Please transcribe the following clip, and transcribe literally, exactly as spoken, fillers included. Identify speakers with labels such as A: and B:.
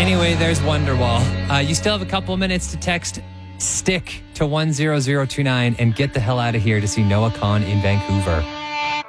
A: Anyway, there's Wonderwall. Uh, you still have a couple of minutes to text STICK to one zero zero two nine and get the hell out of here to see Noah Kahan in Vancouver.